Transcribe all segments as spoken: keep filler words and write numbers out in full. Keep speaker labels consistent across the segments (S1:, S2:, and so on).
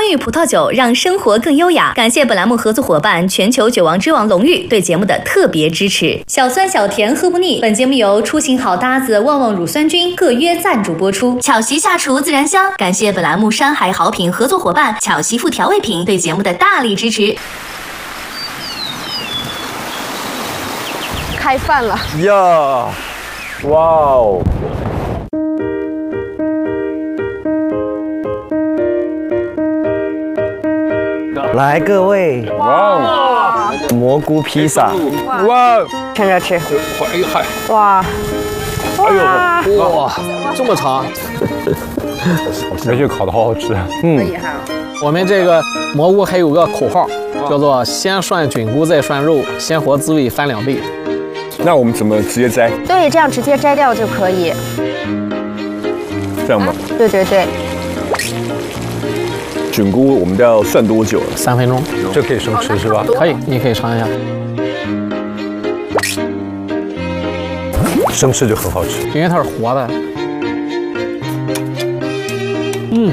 S1: 宽裕葡萄酒让生活更优雅。感谢本栏目合作伙伴全球酒王之王龙玉对节目的特别支持。小酸小甜喝不腻。本节目由出行好搭子旺旺乳酸菌特约赞助播出。巧媳下厨自然香。感谢本栏目山海好品合作伙伴巧媳妇调味品对节目的大力支持。
S2: 开饭了
S3: 呀！哇哦！来，各位，哇哦！蘑菇披萨，
S2: 哇！趁热吃。
S4: 哎呦嗨！
S2: 哇！
S4: 哎呦哇！这么长，
S3: 而且烤的好好吃。
S2: 嗯，
S4: 我们这个蘑菇还有个口号，叫做“先涮菌菇再涮肉，鲜活滋味翻两倍”。
S3: 那我们怎么直接摘？
S2: 对，这样直接摘掉就可以。
S3: 这样吗？
S2: 对对对。
S3: 菌菇我们都要涮多久了？
S4: 三分钟。
S3: 这可以生吃是吧？
S4: 可以，你可以尝一下。
S3: 生吃就很好吃，
S4: 因为它是活的。嗯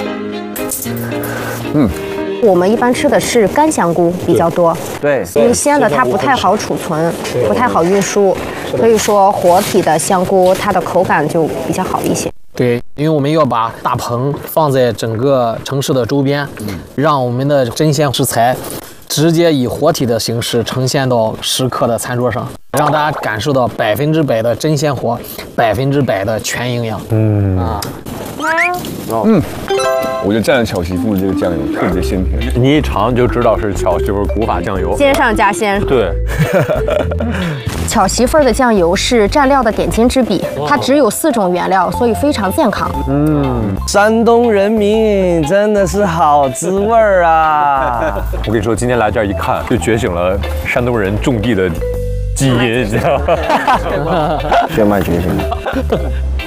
S3: 嗯。
S2: 我们一般吃的是干香菇比较多，
S3: 对，
S2: 因为鲜的它不太好储存，不太好运输，所以说活体的香菇它的口感就比较好一些。
S4: 对，因为我们要把大棚放在整个城市的周边，让我们的真鲜食材直接以活体的形式呈现到食客的餐桌上，让大家感受到百分之百的真鲜活，百分之百的全营养。嗯啊，
S3: 嗯。我觉得蘸了巧媳妇这个酱油特别鲜甜，
S5: 你一尝就知道是巧媳妇古法酱油，
S2: 鲜上加鲜。
S5: 对，
S2: 巧媳妇的酱油是蘸料的点睛之笔，它只有四种原料，所以非常健康。
S6: 嗯，山东人民真的是好滋味儿啊！
S5: 我跟你说，今天来这儿一看，就觉醒了山东人种地的基因，你知道吗？
S6: 血脉觉醒。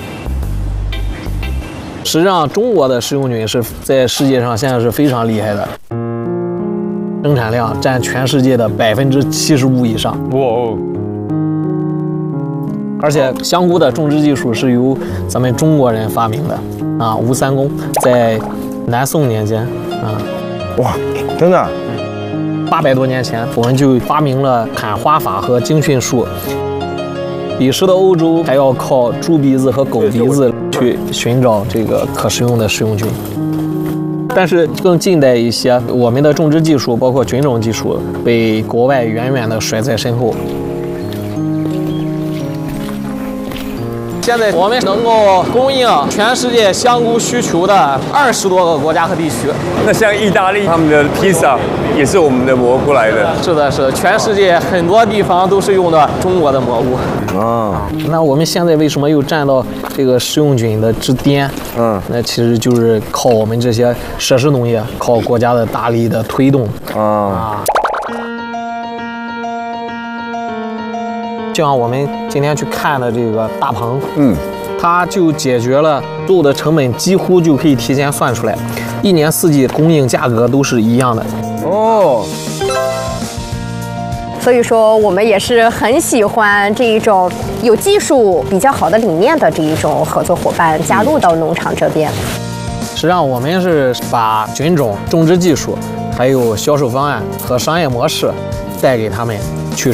S4: 实际上，中国的食用菌是在世界上现在是非常厉害的，生产量占全世界的百分之七十五以上。哇哦！而且香菇的种植技术是由咱们中国人发明的啊，吴三公在南宋年间啊，
S6: 哇，真的，
S4: 八百多年前我们就发明了砍花法和精训术。彼时的欧洲还要靠猪鼻子和狗鼻子去寻找这个可食用的食用菌，但是更近代一些，我们的种植技术包括菌种技术被国外远远的甩在身后。现在我们能够供应全世界香菇需求的二十多个国家和地区。
S3: 那像意大利他们的披萨也是我们的蘑菇来的。
S4: 是的，是的，全世界很多地方都是用的中国的蘑菇。啊，那我们现在为什么又占到这个食用菌的之巅？嗯，那其实就是靠我们这些设施农业，靠国家的大力的推动。啊。就像我们今天去看的这个大棚，嗯，它就解决了所有的成本，几乎就可以提前算出来，一年四季供应价格都是一样的。哦，
S2: 所以说我们也是很喜欢这一种有技术比较好的理念的这一种合作伙伴加入到农场这边。
S4: 实际上，我们是把菌种、种植技术，还有销售方案和商业模式带给他们。